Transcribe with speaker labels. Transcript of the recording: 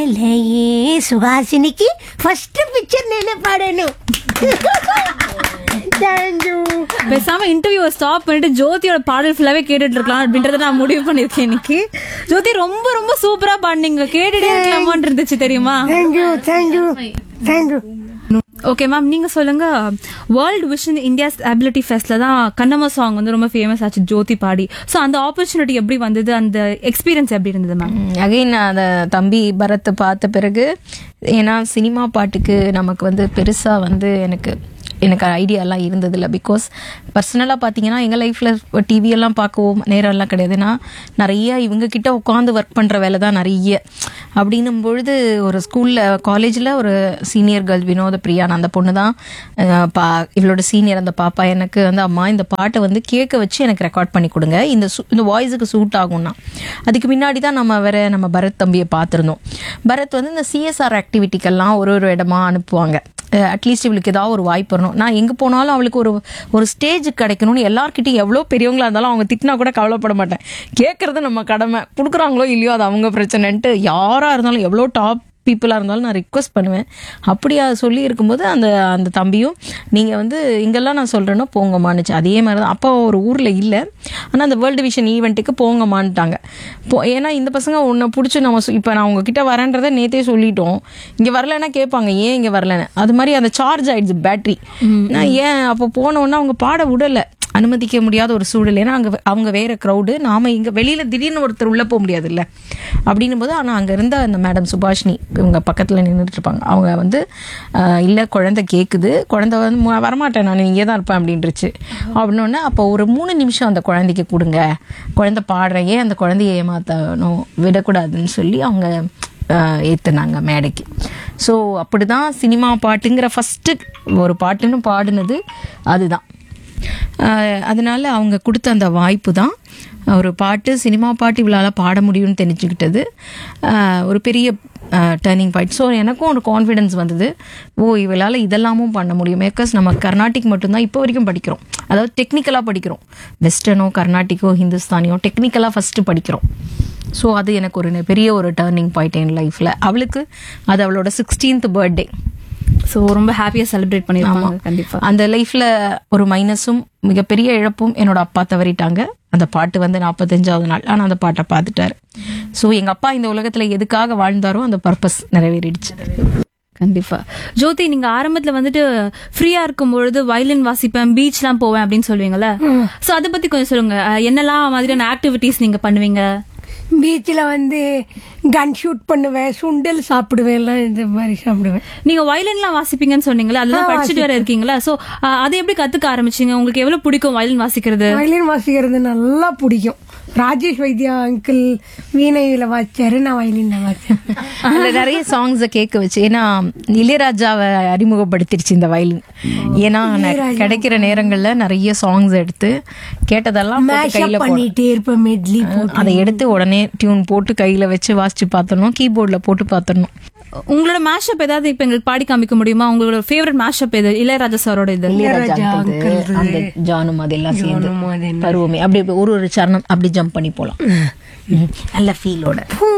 Speaker 1: மேலேயே சுஹாசினிக்கு first picture నేనే పాడాను. தேங்க்யூ.
Speaker 2: பேசாம இன்டர்வியூவை ஸ்டாப் பண்ணிட்டு ஜோதியோட பாடல் ஃபுல்லாவே கேட்டுட்டு இருக்கலாம் அப்படின்றத நான் முடிவு பண்ணிருக்கேன் இன்னைக்கு. ஜோதி ரொம்ப ரொம்ப சூப்பரா பாடுனீங்க, கேட்டுட்டே இருக்கலாமான்னு இருந்துச்சு தெரியுமா.
Speaker 1: Thank you thank you thank you.
Speaker 2: Okay ma'am, நீங்க சொல்லுங்க. வேர்ல்டு விஷன் இந்தியா அபிலிட்டி ஃபெஸ்ட்ல தான் கண்ணம்மா சாங் வந்து ரொம்ப ஃபேமஸ் ஆச்சு ஜோதி பாடி. ஸோ அந்த ஆப்பர்ச்சுனிட்டி எப்படி வந்தது, அந்த எக்ஸ்பீரியன்ஸ் எப்படி இருந்தது மேம்?
Speaker 3: அகைன் அந்த தம்பி பரத்தை பார்த்த பிறகு, ஏன்னா சினிமா பாட்டுக்கு நமக்கு வந்து பெருசாக வந்து எனக்கு ஐடியாலாம் இருந்ததில்லை. பிகாஸ் பர்சனலாக பார்த்தீங்கன்னா எங்கள் லைஃப்பில் டிவியெல்லாம் பார்க்கவும் நேரம்லாம் கிடையாதுன்னா நிறைய இவங்கக்கிட்ட உட்காந்து ஒர்க் பண்ணுற வேலை தான் நிறைய. அப்படின்னும் பொழுது ஒரு ஸ்கூலில் காலேஜில் ஒரு சீனியர் கேர்ள் வினோத பிரியான் அந்த பொண்ணு தான் இவளோட சீனியர். அந்த பாப்பா எனக்கு வந்து அம்மா இந்த பாட்டை வந்து கேட்க வச்சு எனக்கு ரெக்கார்ட் பண்ணி கொடுங்க, இந்த வாய்ஸுக்கு சூட் ஆகும்னா. அதுக்கு முன்னாடி தான் நம்ம பரத் தம்பியை பார்த்துருந்தோம். பரத் வந்து இந்த சிஎஸ்ஆர் ஆக்டிவிட்டிக்கெல்லாம் ஒரு இடமா அனுப்புவாங்க. அட்லீஸ்ட் இவளுக்கு ஏதாவது ஒரு வாய்ப்பு வரணும். நான் எங்கே போனாலும் அவளுக்கு ஒரு ஸ்டேஜ் கிடைக்கணும்னு எல்லார்கிட்டையும் எவ்வளோ பெரியவங்களா இருந்தாலும் அவங்க திட்டினா கூட கவலைப்பட மாட்டேன். கேட்கறது நம்ம கடமை, கொடுக்குறாங்களோ இல்லையோ அது அவங்க பிரச்சனைன்ட்டு யாராக இருந்தாலும் எவ்வளோ டாப் பீப்புளாக இருந்தாலும் நான் ரிக்வஸ்ட் பண்ணுவேன். அப்படியா சொல்லி இருக்கும்போது அந்த தம்பியும் நீங்கள் வந்து இங்கெல்லாம் நான் சொல்கிறேன்னா போங்கம்மானுச்சு. அதே மாதிரி தான் அப்போ ஒரு ஊரில் இல்லை, ஆனால் அந்த வேர்ல்டு விஷன் ஈவெண்ட்டுக்கு போங்கம்மான்ட்டாங்க. ஏன்னா இந்த பசங்க ஒன்றை பிடிச்சி நம்ம இப்போ நான் உங்ககிட்ட வரேன்றதை நேற்றே சொல்லிட்டோம், இங்கே வரலைன்னா கேட்பாங்க ஏன் இங்கே வரலன்னு. அது மாதிரி அந்த சார்ஜ் ஆகிடுச்சு பேட்ரி. நான் ஏன் அப்போ போனோன்னா அவங்க பாட விடலை, அனுமதிக்க முடியாத ஒரு சூழல். ஏன்னா அவங்க வேற க்ரௌடு, நாம இங்கே வெளியில் திடீர்னு ஒருத்தர் உள்ளே போக முடியாது இல்லை அப்படின்னும் போது. ஆனால் அங்கே இருந்த அந்த மேடம் சுபாஷினி இவங்க பக்கத்தில் நின்றுட்டு இருப்பாங்க. அவங்க வந்து இல்லை குழந்தை கேட்குது, குழந்தை வந்து வரமாட்டேன் நான் இங்கே தான் இருப்பேன் அப்படின்ட்டுருச்சு. அப்படின்னோடனே அப்போ ஒரு 3 நிமிஷம் அந்த குழந்தைக்கு கொடுங்க, குழந்தை பாடுறேன், ஏன் அந்த குழந்தைய ஏமாத்தணும் விடக்கூடாதுன்னு சொல்லி அவங்க ஏற்றுனாங்க மேடைக்கு. ஸோ அப்படி தான் சினிமா பாட்டுங்கிற ஃபஸ்ட்டு ஒரு பாட்டுன்னு பாடினது அதுதான். அதனால அவங்க கொடுத்த அந்த வாய்ப்பு தான் ஒரு பாட்டு, சினிமா பாட்டு இவளால் பாட முடியும்னு தெரிஞ்சுக்கிட்டது ஒரு பெரிய டர்னிங் பாயிண்ட். ஸோ எனக்கும் ஒரு கான்ஃபிடென்ஸ் வந்தது, இவளால் இதெல்லாமும் பண்ண முடியும். பிகாஸ் நம்ம கர்நாடிக் மட்டும்தான் இப்போ வரைக்கும் படிக்கிறோம், அதாவது டெக்னிக்கலாக படிக்கிறோம். வெஸ்டர்னோ கர்நாடிக்கோ ஹிந்துஸ்தானியோ டெக்னிக்கலாக ஃபஸ்ட்டு படிக்கிறோம். ஸோ அது எனக்கு ஒரு பெரிய ஒரு டர்னிங் பாயிண்ட் என் லைஃப்பில். அவளுக்கு அது அவளோட 16th பர்த்டே.
Speaker 2: ஸோ ரொம்ப ஹாப்பியாக செலிப்ரேட் பண்ணிருக்காங்க. கண்டிப்பாக
Speaker 3: அந்த லைஃப்ல ஒரு மைனஸும் மிகப்பெரிய இழப்பும், என்னோட அப்பா தவறிட்டாங்க. அந்த பாட்டு வந்து 45வது நாள், ஆனால் அந்த பாட்டை பார்த்துட்டாரு. ஸோ எங்க அப்பா இந்த உலகத்துல எதுக்காக வாழ்ந்தாரோ அந்த பர்பஸ் நிறைவேறிடுச்சு.
Speaker 2: கண்டிப்பா. ஜோதி, நீங்க ஆரம்பத்துல வந்துட்டு ஃப்ரீயா இருக்கும் பொழுது வயலின் வாசிப்பேன், பீச்லாம் போவேன் அப்படின்னு சொல்லுவீங்கல்ல. சோ அதை பத்தி கொஞ்சம் சொல்லுங்க. என்னெல்லாம் மாதிரியான ஆக்டிவிட்டிஸ் நீங்க பண்ணுவீங்க?
Speaker 1: பீச்சில் வந்து கன் ஷூட் பண்ணுவேன், சுண்டல் சாப்பிடுவேன், எல்லாம் இந்த மாதிரி சாப்பிடுவேன்.
Speaker 2: நீங்க வயலின்லாம் வாசிப்பீங்கன்னு சொன்னீங்களா, அதெல்லாம் படிச்சுட்டு வேற இருக்கீங்களா? சோ அதை எப்படி கத்துக்க ஆரம்பிச்சீங்க? உங்களுக்கு எவ்வளவு பிடிக்கும் வயலின் வாசிக்கிறது?
Speaker 1: வயலின் வாசிக்கிறது நல்லா பிடிக்கும். ராஜேஷ் வைத்தியா அங்கிள் வீணையில வாச்சாரு, நான் வயலின்ல வாச்சேன்.
Speaker 3: அதுல நிறைய சாங்ஸை கேட்க வச்சு, ஏன்னா இளையராஜாவை அறிமுகப்படுத்திடுச்சு இந்த வயலின். ஏன்னா கிடைக்கிற நேரங்கள்ல நிறைய சாங்ஸ் எடுத்து கேட்டதெல்லாம் கையில
Speaker 1: பண்ணிட்டே இருப்பேன், மெட்லி
Speaker 3: அதை எடுத்து உடனே டியூன் போட்டு கையில வச்சு வாசிச்சு பார்த்தரணும், கீபோர்ட்ல போட்டு பார்த்தரணும்.
Speaker 2: உங்களோட மேஷப் ஏதாவது இப்ப எங்களுக்கு பாடி காமிக்க முடியுமா? உங்களோட ஃபேவரட் மேஷப் எது? இளையராஜா சாரோட இது,
Speaker 3: அந்த ஜானும் அதெல்லாம் சேர்ந்து பருவமே அப்படி ஒரு சரணம் அப்படி ஜம்ப் பண்ணி போலாம் நல்ல ஃபீலோட.